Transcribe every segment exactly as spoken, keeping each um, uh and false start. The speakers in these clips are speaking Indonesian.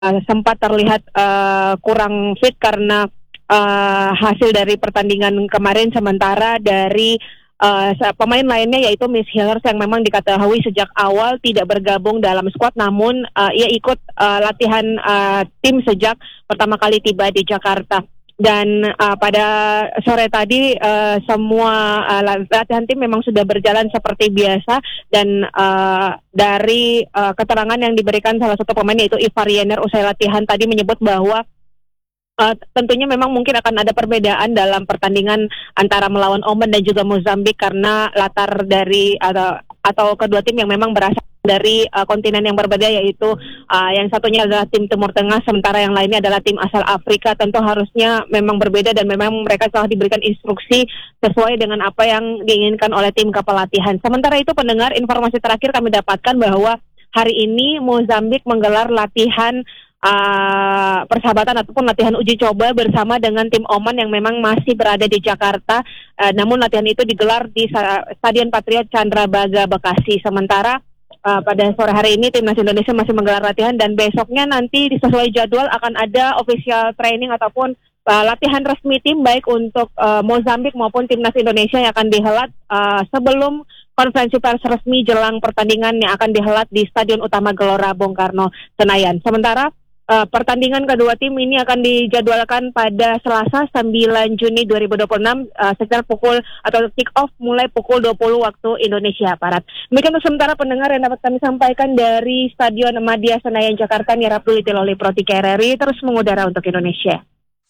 uh, sempat terlihat uh, kurang fit karena uh, hasil dari pertandingan kemarin, sementara dari uh, pemain lainnya yaitu Miss Hillers yang memang diketahui sejak awal tidak bergabung dalam skuad, namun uh, ia ikut uh, latihan uh, tim sejak pertama kali tiba di Jakarta. Dan uh, pada sore tadi uh, semua uh, latihan tim memang sudah berjalan seperti biasa, dan uh, dari uh, keterangan yang diberikan salah satu pemain yaitu Ivar Jenner usai latihan tadi menyebut bahwa Uh, tentunya memang mungkin akan ada perbedaan dalam pertandingan antara melawan Oman dan juga Mozambik karena latar dari atau, atau kedua tim yang memang berasal dari uh, kontinen yang berbeda, yaitu uh, yang satunya adalah tim Timur Tengah, sementara yang lainnya adalah tim asal Afrika. Tentu harusnya memang berbeda dan memang mereka telah diberikan instruksi sesuai dengan apa yang diinginkan oleh tim kepelatihan. Sementara itu, pendengar, informasi terakhir kami dapatkan bahwa hari ini Mozambik menggelar latihan Uh, persahabatan ataupun latihan uji coba bersama dengan tim Oman yang memang masih berada di Jakarta. Uh, namun latihan itu digelar di Stadion Patriot Candrabaga, Bekasi. Sementara uh, pada sore hari ini timnas Indonesia masih menggelar latihan, dan besoknya nanti sesuai jadwal akan ada official training ataupun uh, latihan resmi tim baik untuk uh, Mozambik maupun timnas Indonesia yang akan dihelat uh, sebelum konferensi pers resmi jelang pertandingan yang akan dihelat di Stadion Utama Gelora Bung Karno, Senayan. Sementara Uh, pertandingan kedua tim ini akan dijadwalkan pada Selasa sembilan Juni dua ribu dua puluh enam uh, sekitar pukul atau kick off mulai pukul dua puluh waktu Indonesia Barat. Demikian untuk sementara, pendengar, yang dapat kami sampaikan dari Stadion Madia Senayan Jakarta. Nira Puliti Loli Pro tiga R R I terus mengudara untuk Indonesia.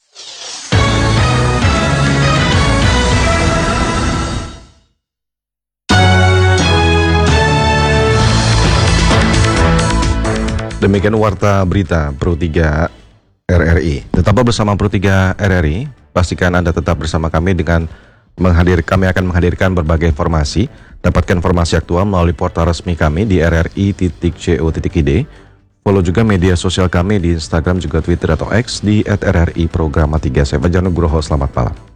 Demikian warta berita Pro tiga R R I. Tetaplah bersama Pro tiga R R I. Pastikan Anda tetap bersama kami dengan menghadir kami akan menghadirkan berbagai informasi. Dapatkan informasi aktual melalui portal resmi kami di r r i titik co titik i d. Follow juga media sosial kami di Instagram juga Twitter atau X di et r r i programa tiga. Saya Fajar Nugroho, selamat malam.